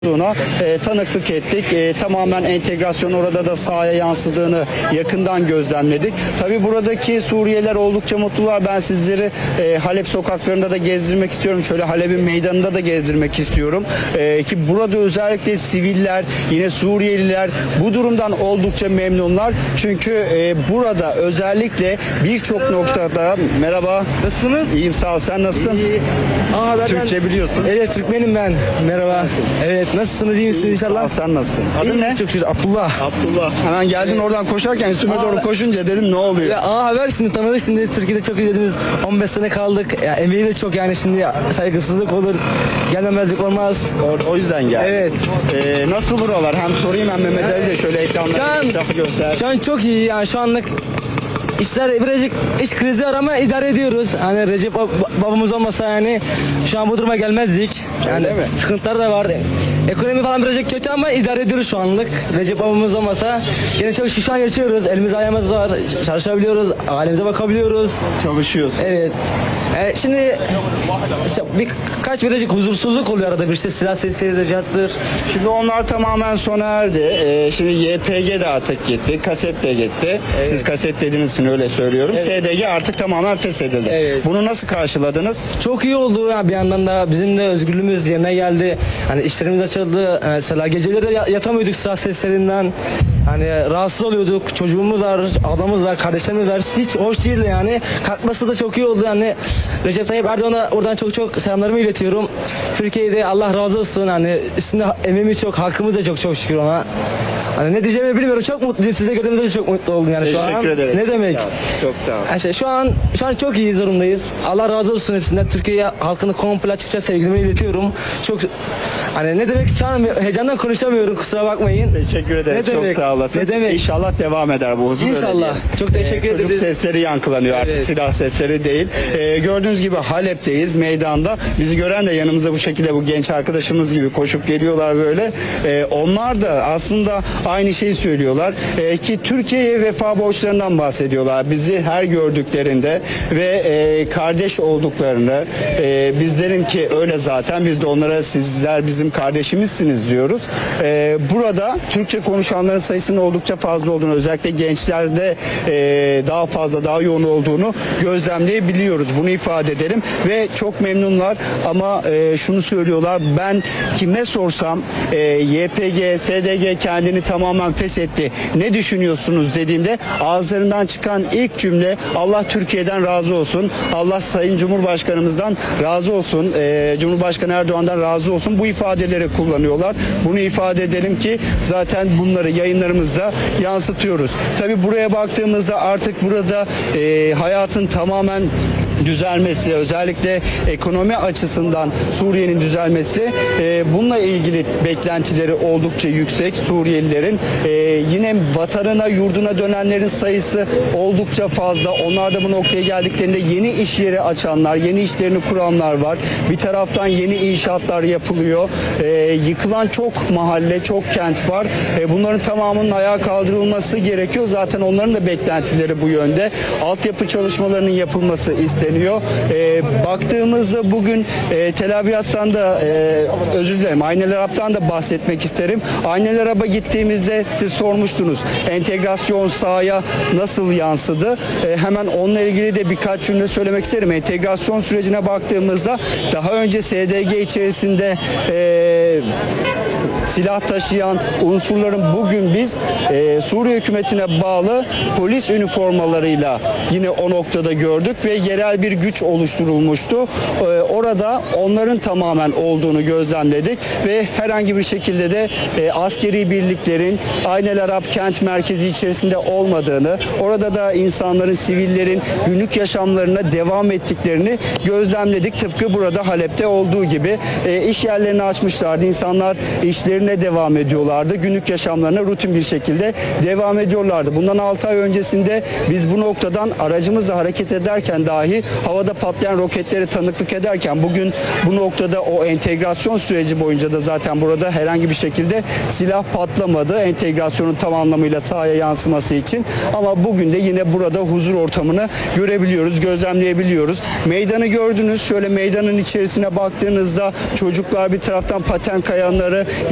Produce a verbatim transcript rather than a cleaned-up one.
E, tanıklık ettik. E, tamamen entegrasyon orada da sahaya yansıdığını yakından gözlemledik. Tabi buradaki Suriyeliler oldukça mutlular. Ben sizleri e, Halep sokaklarında da gezdirmek istiyorum. Şöyle Halep'in meydanında da gezdirmek istiyorum. E, ki burada özellikle siviller, yine Suriyeliler bu durumdan oldukça memnunlar. Çünkü e, burada özellikle birçok noktada merhaba. Nasılsınız? İyiyim, sağ ol. Sen nasılsın? İyi. Aa, ben Türkçe biliyorsun. Evet, Türkmenim ben. Merhaba. Evet, nasılsınız? İyi misiniz inşallah? Sen nasılsın? Adın İyi, ne? Çok şükür. Abdullah. Abdullah. Hemen geldin oradan koşarken üstüme Aa, doğru koşunca dedim ne oluyor? Ya, aa, haber şimdi tanıdık, şimdi Türkiye'de çok izlediniz. on beş sene kaldık. Ya, emeği de çok, yani şimdi saygısızlık olur. Gelmemezlik olmaz. O, o yüzden geldim. Evet. Ee, nasıl buralar? Hem sorayım hem Mehmet Ali de şöyle Şu ekranlara an, etrafı göster. şu an çok iyi. Yani şu anlık işler birazcık iş krizi var ama idare ediyoruz. Hani Recep bab- babamız olmasa yani şu an bu duruma gelmezdik. Yani Öyle mi? sıkıntılar da var. Ekonomi falan birazcık kötü ama idare ediyoruz şu anlık. Recep babamız olmasa yine çok şiş an yaşıyoruz. Elimiz ayağımız var. Çalışabiliyoruz. Ailemize bakabiliyoruz. Çalışıyorsun. Evet. Ee, şimdi işte birkaç birazcık huzursuzluk oluyor arada bir, işte silah sesleridir, cihattır. Şimdi onlar tamamen sona erdi. Ee, şimdi Y P G de artık gitti. Kaset de gitti. Siz kaset dediğiniz için öyle söylüyorum. S D G artık tamamen feshedildi. Evet. Bunu nasıl karşıladınız? Çok iyi oldu ya, bir yandan da bizim de özgürlüğümüz yerine geldi. Hani işlerimiz açıldı. Ee, Mesela geceleri de ya- yatamıyorduk silah seslerinden. Hani rahatsız oluyorduk. Çocuğumuz var, ablamız var, kardeşlerimiz var. Hiç hoş değildi yani. Kalkması da çok iyi oldu. Yani Recep Tayyip Erdoğan'a oradan çok çok selamlarımı iletiyorum. Türkiye'de Allah razı olsun. Hani üstünde emeğimiz çok, hakkımız da çok çok şükür ona. Hani ne diyeceğimi bilmiyorum. Çok mutluyum. Size gördüğümde de çok mutlu oldum yani şu an. Teşekkür ederim. Ne demek? Ya, çok sağ ol. Yani işte şu an şu an çok iyi durumdayız. Allah razı olsun hepsinden. Türkiye halkını komple açıkça sevgimi iletiyorum. Çok hani ne demek, şu an heyecandan konuşamıyorum, kusura bakmayın. Teşekkür ederiz. Ne Çok demek? sağ olasın. Ne demek? İnşallah devam eder bu huzur. öyle İnşallah. diyelim. Çok teşekkür Çocuk ederiz. sesleri yankılanıyor artık, Evet. silah sesleri değil. Ee, gördüğünüz gibi Halep'teyiz, meydanda. Bizi gören de yanımıza bu şekilde bu genç arkadaşımız gibi koşup geliyorlar böyle. Ee, onlar da aslında aynı şeyi söylüyorlar. Ee, ki Türkiye'ye vefa borçlarından bahsediyorlar. Bizi her gördüklerinde ve e, kardeş olduklarını, e, bizlerin ki öyle zaten, biz de onlara sizler bizim kardeşimizsiniz diyoruz. Ee, burada Türkçe konuşanların sayısının oldukça fazla olduğunu, özellikle gençlerde e, daha fazla, daha yoğun olduğunu gözlemleyebiliyoruz. Bunu ifade edelim ve çok memnunlar ama e, şunu söylüyorlar: ben kime sorsam e, Y P G, S D G kendini tamamen feshetti, ne düşünüyorsunuz dediğimde ağızlarından çıkan ilk cümle Allah Türkiye'den razı olsun, Allah Sayın Cumhurbaşkanımızdan razı olsun, e, Cumhurbaşkanı Erdoğan'dan razı olsun, bu ifadeleri kullanıyorlar. Bunu ifade edelim ki zaten bunları yayınlarımızda yansıtıyoruz. Tabi buraya baktığımızda artık burada e, hayatın tamamen düzelmesi, özellikle ekonomi açısından Suriye'nin düzelmesi, e, bununla ilgili beklentileri oldukça yüksek Suriyelilerin. E, yine vatanına, yurduna dönenlerin sayısı oldukça fazla. Onlar da bu noktaya geldiklerinde yeni iş yeri açanlar, yeni işlerini kuranlar var. Bir taraftan yeni inşaatlar yapılıyor. E, yıkılan çok mahalle, çok kent var. E, bunların tamamının ayağa kaldırılması gerekiyor. Zaten onların da beklentileri bu yönde. Altyapı çalışmalarının yapılması isteniyor. E, baktığımızda bugün e, Tel Abyad'dan da e, özür dilerim, Aynel Arap'tan da bahsetmek isterim. Aynel Arap'a gittiğimizde siz sormuştunuz entegrasyon sahaya nasıl yansıdı? E, hemen onunla ilgili de birkaç cümle söylemek isterim. Entegrasyon sürecine baktığımızda daha önce S D G içerisinde e, silah taşıyan unsurların bugün biz e, Suriye hükümetine bağlı polis üniformalarıyla yine o noktada gördük ve yerel bir güç oluşturulmuştu. E, orada onların tamamen olduğunu gözlemledik ve herhangi bir şekilde de e, askeri birliklerin Aynel Arap kent merkezi içerisinde olmadığını, orada da insanların, sivillerin günlük yaşamlarına devam ettiklerini gözlemledik. Tıpkı burada Halep'te olduğu gibi e, iş yerlerini açmışlardı. İnsanlar işlerine devam ediyorlardı. Günlük yaşamlarına rutin bir şekilde devam ediyorlardı. Bundan altı ay öncesinde biz bu noktadan aracımızla hareket ederken dahi havada patlayan roketleri tanıklık ederken bugün bu noktada o entegrasyon süreci boyunca da zaten burada herhangi bir şekilde silah patlamadı. Entegrasyonun tam anlamıyla sahaya yansıması için. Ama bugün de yine burada huzur ortamını görebiliyoruz, gözlemleyebiliyoruz. Meydanı gördünüz. Şöyle meydanın içerisine baktığınızda çocuklar bir taraftan paten kayanları,